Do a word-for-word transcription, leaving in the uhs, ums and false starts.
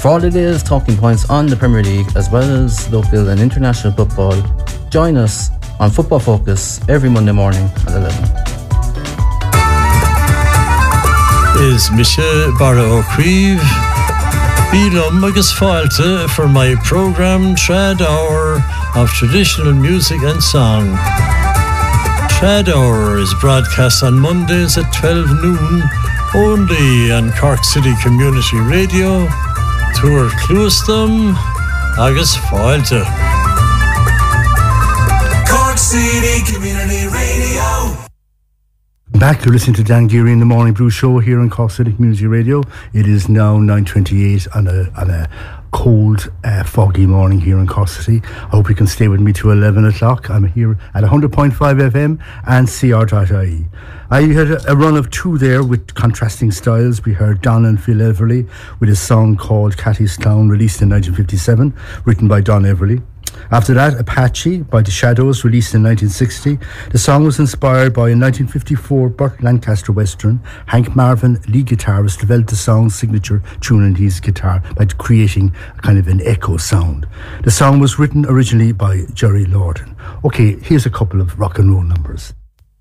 For all the latest talking points on the Premier League as well as local and international football, join us on Football Focus every Monday morning at eleven. Is Michelle Barra O'Crieve Bílum agus fáilte for my programme Trad Hour of Traditional Music and Song. Trad Hour is broadcast on Mondays at twelve noon only on Cork City Community Radio. Tuair Clustam agus fáilte. Cork City Community Radio. Back to listening to Dan Geary in the Morning Blue Show here on Cork City Community Radio. It is now nine twenty-eight on a on a cold, uh, foggy morning here in Cork City. I hope you can stay with me to eleven o'clock. I'm here at one hundred point five F M and C R dot I E. I had a, a run of two there with contrasting styles. We heard Don and Phil Everly with a song called Catty's Clown, released in nineteen fifty-seven, written by Don Everly. After that, Apache by The Shadows, released in nineteen sixty. The song was inspired by a nineteen fifty-four Burt Lancaster Western. Hank Marvin, lead guitarist, developed the song's signature tune on his guitar by creating a kind of an echo sound. The song was written originally by Jerry Lorden. Okay, here's a couple of rock and roll numbers.